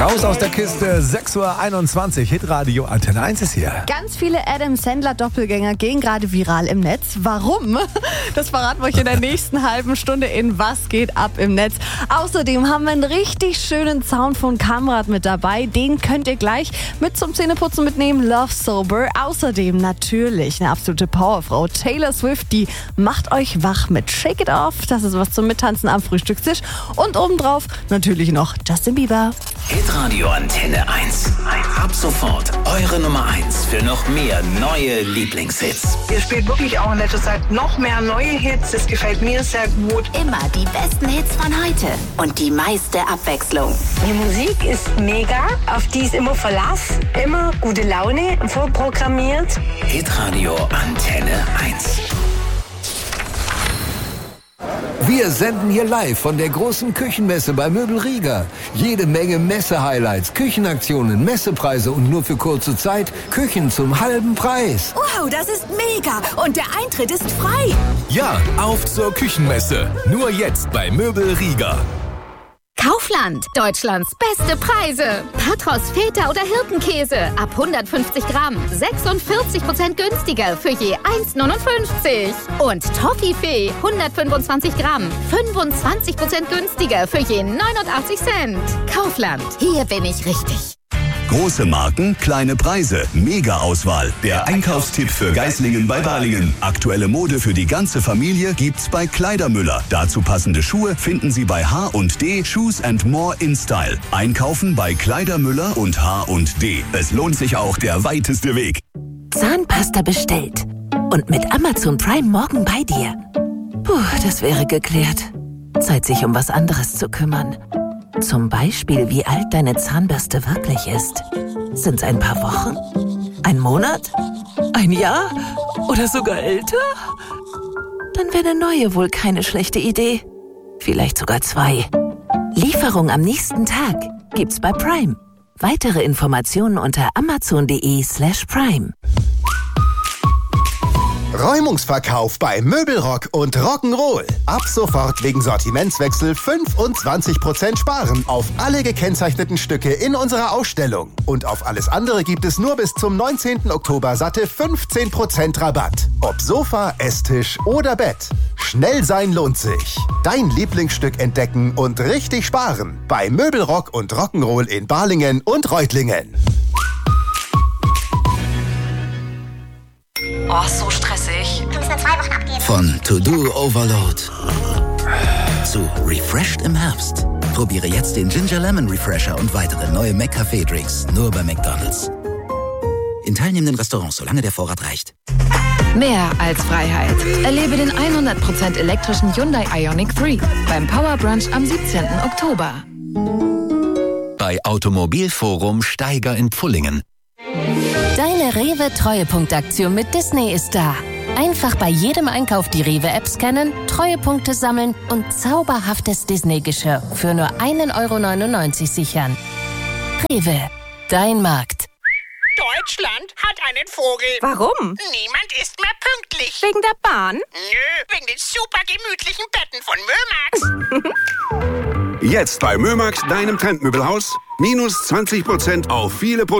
Raus aus der Kiste, 6:21 Uhr, Hitradio Antenne 1 ist hier. Ganz viele Adam Sandler-Doppelgänger gehen gerade viral im Netz. Warum? Das verraten wir euch in der nächsten halben Stunde in Was geht ab im Netz. Außerdem haben wir einen richtig schönen Sound von Kamrat mit dabei. Den könnt ihr gleich mit zum Zähneputzen mitnehmen. Love Sober. Außerdem natürlich eine absolute Powerfrau. Taylor Swift, die macht euch wach mit Shake It Off. Das ist was zum Mittanzen am Frühstückstisch. Und obendrauf natürlich noch Justin Bieber. Hitradio Antenne 1. Ab sofort eure Nummer 1 für noch mehr neue Lieblingshits. Ihr spielt wirklich auch in letzter Zeit noch mehr neue Hits. Das gefällt mir sehr gut. Immer die besten Hits von heute und die meiste Abwechslung. Die Musik ist mega, auf die ist immer Verlass, immer gute Laune, vorprogrammiert. Hitradio Antenne 1. Wir senden hier live von der großen Küchenmesse bei Möbel Rieger. Jede Menge Messe-Highlights, Küchenaktionen, Messepreise und nur für kurze Zeit Küchen zum halben Preis. Wow, das ist mega und der Eintritt ist frei. Ja, auf zur Küchenmesse. Nur jetzt bei Möbel Rieger. Kaufland, Deutschlands beste Preise. Patros, Feta oder Hirtenkäse ab 150 Gramm. 46% günstiger für je 1,59. Und Toffifee, 125 Gramm. 25% günstiger für je 89 Cent. Kaufland, hier bin ich richtig. Große Marken, kleine Preise, Mega-Auswahl. Der Einkaufstipp für Geislingen bei Balingen. Aktuelle Mode für die ganze Familie gibt's bei Kleidermüller. Dazu passende Schuhe finden Sie bei H&D Shoes and More in Style. Einkaufen bei Kleidermüller und H&D. Es lohnt sich auch der weiteste Weg. Zahnpasta bestellt. Und mit Amazon Prime morgen bei dir. Puh, das wäre geklärt. Zeit, sich um was anderes zu kümmern. Zum Beispiel, wie alt deine Zahnbürste wirklich ist. Sind's ein paar Wochen? Ein Monat? Ein Jahr? Oder sogar älter? Dann wäre eine neue wohl keine schlechte Idee. Vielleicht sogar 2. Lieferung am nächsten Tag gibt's bei Prime. Weitere Informationen unter amazon.de/prime. Räumungsverkauf bei Möbelrock und Rock'n'Roll. Ab sofort wegen Sortimentswechsel 25% sparen auf alle gekennzeichneten Stücke in unserer Ausstellung. Und auf alles andere gibt es nur bis zum 19. Oktober satte 15% Rabatt. Ob Sofa, Esstisch oder Bett. Schnell sein lohnt sich. Dein Lieblingsstück entdecken und richtig sparen. Bei Möbelrock und Rock'n'Roll in Balingen und Reutlingen. Oh, so stressig. Wir müssen in 2 Wochen abgeben. Von To-Do Overload zu Refreshed im Herbst. Probiere jetzt den Ginger Lemon Refresher und weitere neue McCafé-Drinks nur bei McDonald's. In teilnehmenden Restaurants, solange der Vorrat reicht. Mehr als Freiheit. Erlebe den 100% elektrischen Hyundai Ioniq 3 beim Power Brunch am 17. Oktober. Bei Automobilforum Steiger in Pfullingen. Deine Rewe-Treuepunktaktion mit Disney ist da. Einfach bei jedem Einkauf die Rewe-App scannen, Treuepunkte sammeln und zauberhaftes Disney-Geschirr für nur 1,99 € sichern. Rewe, dein Markt. Deutschland hat einen Vogel. Warum? Niemand ist mehr pünktlich. Wegen der Bahn? Nö, wegen den super gemütlichen Betten von Mömax. Jetzt bei Mömax, deinem Trendmöbelhaus, minus 20% auf viele Produkte.